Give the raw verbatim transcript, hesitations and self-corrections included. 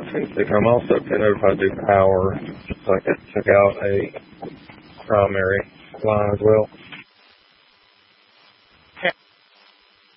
I'm also connected if I do power, so I can check out a primary line as well.